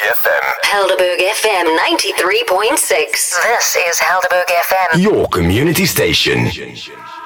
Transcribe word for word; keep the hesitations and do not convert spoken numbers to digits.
F M. Helderberg F M ninety-three point six. This is Helderberg F M. Your community station.